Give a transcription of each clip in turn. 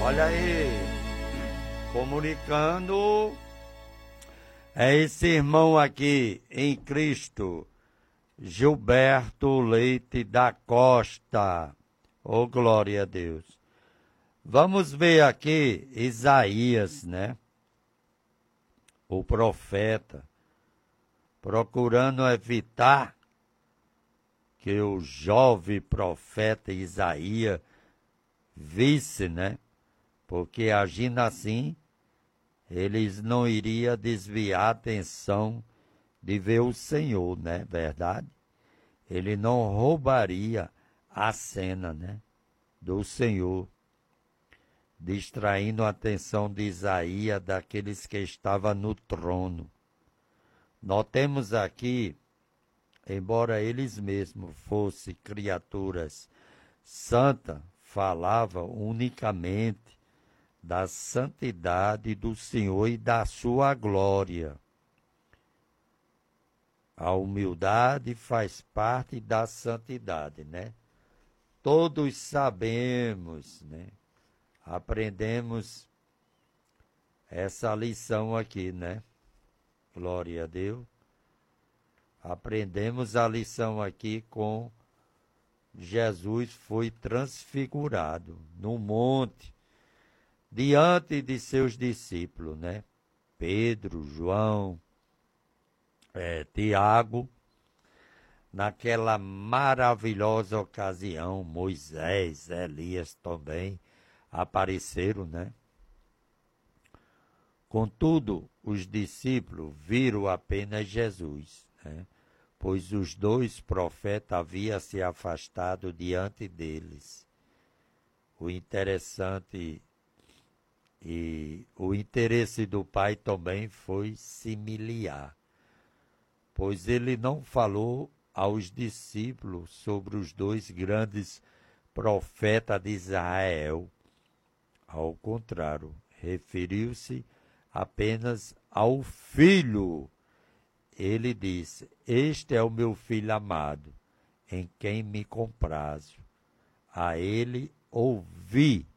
Olha aí, comunicando, é esse irmão aqui em Cristo, Gilberto Leite da Costa. Oh, glória a Deus. Vamos ver aqui Isaías, né? O profeta, procurando evitar que o jovem profeta Isaías visse, né? Porque agindo assim, eles não iriam desviar a atenção de ver o Senhor, né? Verdade? Ele não roubaria a cena, né? Do Senhor, distraindo a atenção de Isaías daqueles que estavam no trono. Notemos aqui, embora eles mesmos fossem criaturas santas, falavam unicamente da santidade do Senhor e da sua glória. A humildade faz parte da santidade, né? Todos sabemos, né? Aprendemos essa lição aqui, né? Glória a Deus. Aprendemos a lição aqui com Jesus foi transfigurado no monte, diante de seus discípulos, né? Pedro, João, Tiago, naquela maravilhosa ocasião, Moisés, Elias também apareceram, né? Contudo, os discípulos viram apenas Jesus, né? Pois os dois profetas haviam se afastado diante deles. O interessante e o interesse do Pai também foi similar, pois ele não falou aos discípulos sobre os dois grandes profetas de Israel. Ao contrário, referiu-se apenas ao Filho. Ele disse: este é o meu Filho amado, em quem me comprazo. A ele ouvi.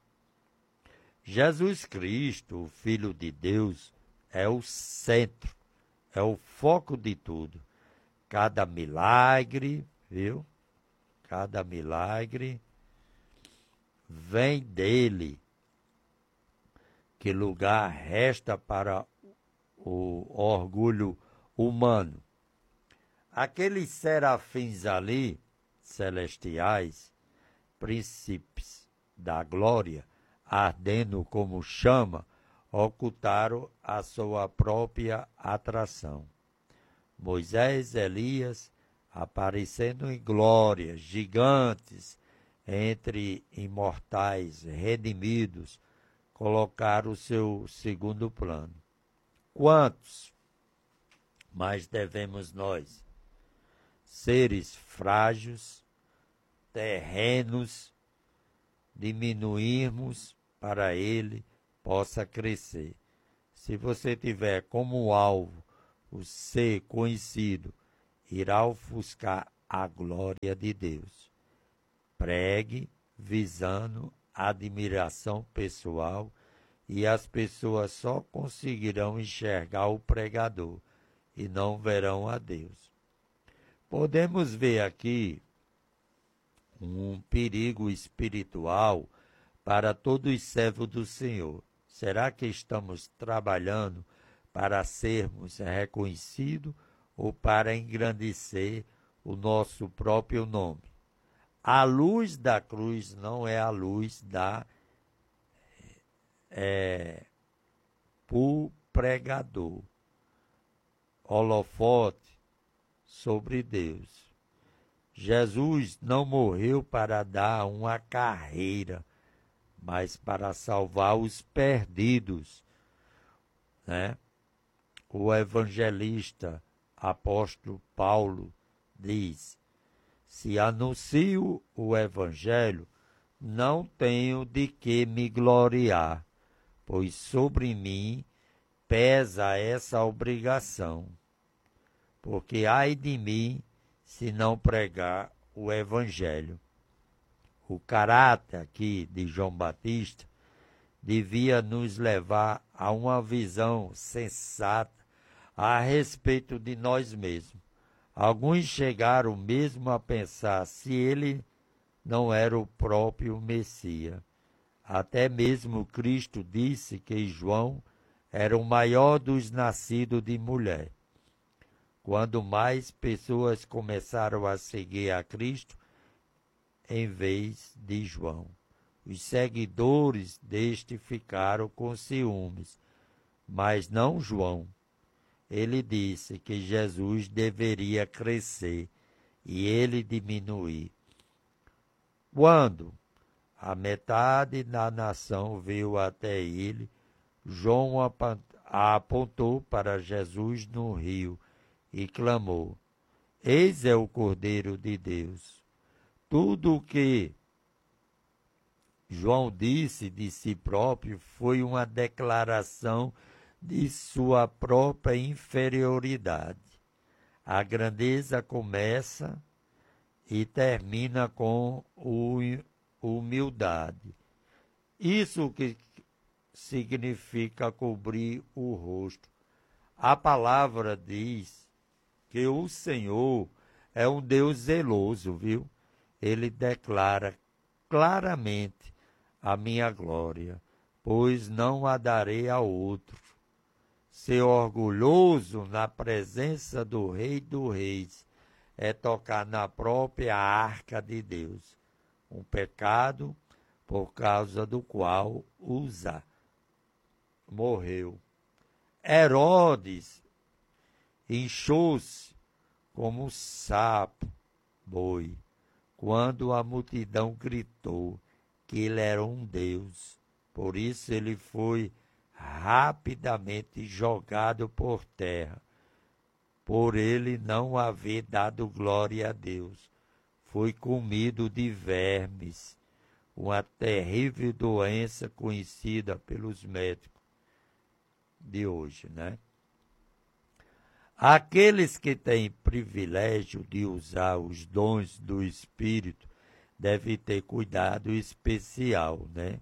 Jesus Cristo, o Filho de Deus, é o centro, é o foco de tudo. Cada milagre, viu? Cada milagre vem dele. Que lugar resta para o orgulho humano? Aqueles serafins ali, celestiais, príncipes da glória, ardendo como chama, ocultaram a sua própria atração. Moisés, Elias, aparecendo em glória, gigantes, entre imortais, redimidos, colocaram o seu segundo plano. Quantos mais devemos nós, seres frágeis, terrenos, diminuirmos para ele possa crescer? Se você tiver como alvo o ser conhecido, irá ofuscar a glória de Deus. Pregue visando admiração pessoal e as pessoas só conseguirão enxergar o pregador e não verão a Deus. Podemos ver aqui um perigo espiritual para todos os servos do Senhor. Será que estamos trabalhando para sermos reconhecidos ou para engrandecer o nosso próprio nome? A luz da cruz não é a luz pro pregador. Holofote sobre Deus. Jesus não morreu para dar uma carreira, mas para salvar os perdidos, né? O evangelista apóstolo Paulo diz: se anuncio o evangelho, não tenho de que me gloriar, pois sobre mim pesa essa obrigação. Porque ai de mim se não pregar o evangelho. O caráter aqui de João Batista devia nos levar a uma visão sensata a respeito de nós mesmos. Alguns chegaram mesmo a pensar se ele não era o próprio Messias. Até mesmo Cristo disse que João era o maior dos nascidos de mulher. Quando mais pessoas começaram a seguir a Cristo em vez de João, os seguidores deste ficaram com ciúmes, mas não João. Ele disse que Jesus deveria crescer e ele diminuir. Quando a metade da nação veio até ele, João apontou para Jesus no rio e clamou: Eis é o Cordeiro de Deus. Tudo o que João disse de si próprio foi uma declaração de sua própria inferioridade. A grandeza começa e termina com humildade. Isso que significa cobrir o rosto. A palavra diz que o Senhor é um Deus zeloso, viu? Ele declara claramente a minha glória, pois não a darei a outro. Ser orgulhoso na presença do Rei dos Reis é tocar na própria arca de Deus, um pecado por causa do qual Uza morreu. Herodes inchou-se como um sapo boi, quando a multidão gritou que ele era um Deus. Por isso ele foi rapidamente jogado por terra, por ele não haver dado glória a Deus. Foi comido de vermes, uma terrível doença conhecida pelos médicos de hoje, né? Aqueles que têm privilégio de usar os dons do Espírito devem ter cuidado especial, né?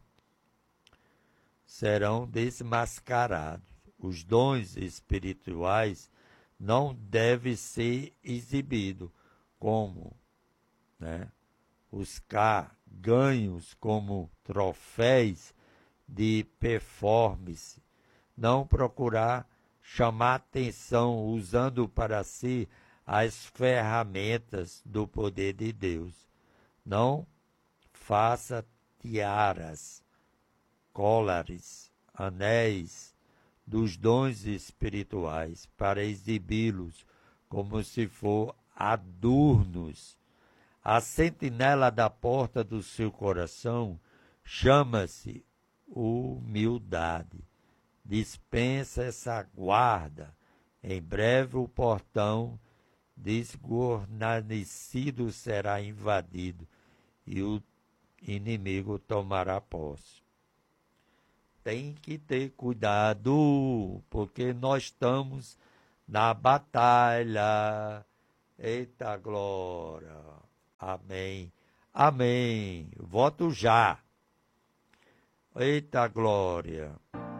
Serão desmascarados. Os dons espirituais não devem ser exibidos como, né, os ganhos como troféus de performance. Não procurar chamar atenção usando para si as ferramentas do poder de Deus. Não faça tiaras, colares, anéis dos dons espirituais para exibi-los como se for adornos. A sentinela da porta do seu coração chama-se humildade. Dispensa essa guarda. Em breve o portão desguarnecido será invadido e o inimigo tomará posse. Tem que ter cuidado, porque nós estamos na batalha. Eita glória! Amém. Amém. Voto já. Eita glória!